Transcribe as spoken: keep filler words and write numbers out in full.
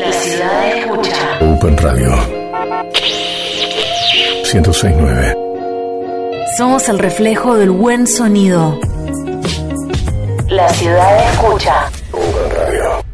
La ciudad escucha. Open Radio ciento seis punto nueve. Somos el reflejo del buen sonido. La ciudad escucha. Open Radio.